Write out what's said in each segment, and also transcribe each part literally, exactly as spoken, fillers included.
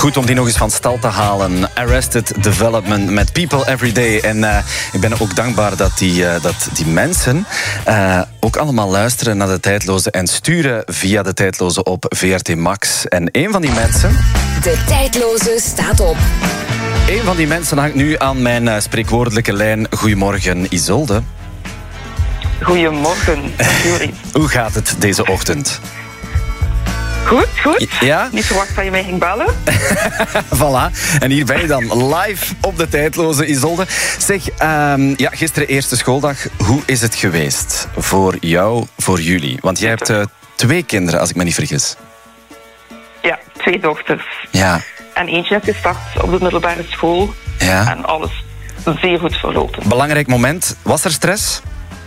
Goed om die nog eens van stal te halen. Arrested Development met People Every Day. En uh, ik ben ook dankbaar dat die, uh, dat die mensen uh, ook allemaal luisteren naar de Tijdloze en sturen via de Tijdloze op V R T Max. En een van die mensen... De Tijdloze staat op. Een van die mensen hangt nu aan mijn uh, spreekwoordelijke lijn. Goedemorgen, Isolde. Goedemorgen, Jury. Hoe gaat het deze ochtend? Goed, goed. Ja? Niet verwacht dat je mij ging bellen. Voilà. En hier ben je dan live op de Tijdloze, Isolde. Zeg, um, ja, gisteren eerste schooldag. Hoe is het geweest voor jou, voor jullie? Want jij hebt uh, twee kinderen, als ik me niet vergis. Ja, twee dochters. Ja. En eentje net gestart op de middelbare school. Ja. En alles zeer goed verlopen. Belangrijk moment. Was er stress?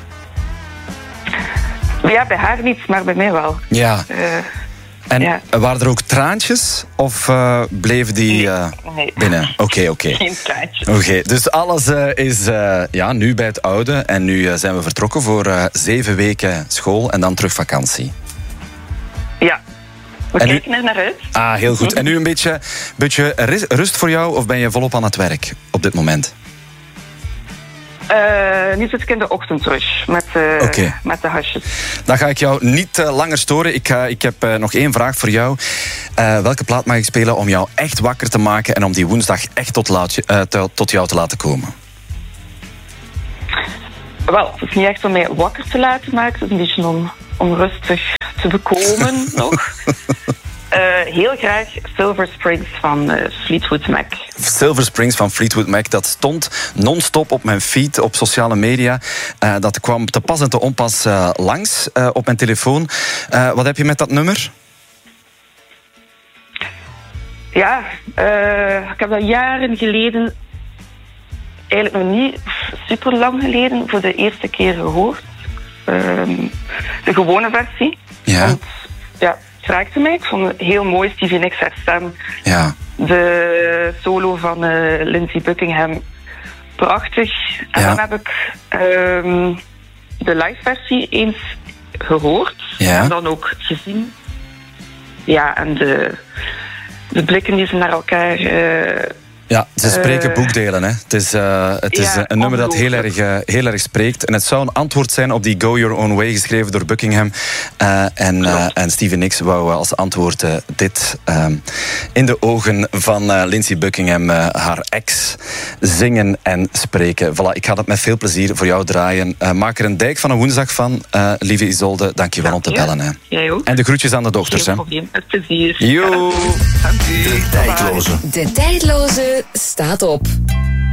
Ja, bij haar niet, maar bij mij wel. Ja. Uh, En ja. waren er ook traantjes? Of uh, bleven die uh, nee, nee. binnen? Oké, okay, oké. Okay. Geen traantjes. Oké, okay, dus alles uh, is uh, ja, nu bij het oude. En nu uh, zijn we vertrokken voor uh, zeven weken school en dan terug vakantie. Ja, we en kijken nu... er naar uit. Ah, heel goed. En nu een beetje, beetje rust voor jou of ben je volop aan het werk op dit moment? Uh, nu zit ik in de ochtendrush met, uh, okay. met de hasjes. Dan ga ik jou niet uh, langer storen. Ik, uh, ik heb uh, nog één vraag voor jou. Uh, welke plaat mag ik spelen om jou echt wakker te maken en om die woensdag echt tot, laat, uh, te, tot jou te laten komen? Wel, het is niet echt om mij wakker te laten maken. Het is een beetje om, om rustig te bekomen nog. Uh, heel graag Silver Springs van uh, Fleetwood Mac. Silver Springs van Fleetwood Mac, dat stond non-stop op mijn feed, op sociale media. Uh, dat kwam te pas en te onpas uh, langs uh, op mijn telefoon. Uh, wat heb je met dat nummer? Ja, uh, ik heb dat jaren geleden, eigenlijk nog niet super lang geleden, voor de eerste keer gehoord. Uh, de gewone versie. Ja. Want, ja, het raakte mij. Ik vond het heel mooi, Stevie Nicks haar stem. Ja. De solo van uh, Lindsey Buckingham, prachtig. En ja. dan heb ik um, de live versie eens gehoord. Ja. En dan ook gezien. Ja, en de, de blikken die ze naar elkaar... Uh, Ja, ze spreken uh, boekdelen. Hè. Het is, uh, het is ja, een nummer dat heel erg, uh, heel erg spreekt. En het zou een antwoord zijn op die Go Your Own Way, geschreven door Buckingham. Uh, en, uh, en Stevie Nicks wou als antwoord uh, dit uh, in de ogen van uh, Lindsey Buckingham, uh, haar ex, zingen en spreken. Voilà, ik ga dat met veel plezier voor jou draaien. Uh, maak er een dijk van een woensdag van, uh, lieve Isolde. Dank je wel om te bellen. Hè. Jij ook. En de groetjes aan de dochters. Geen hè. probleem, met plezier. Yo. Dank u. De Tijdloze. De Tijdloze staat op.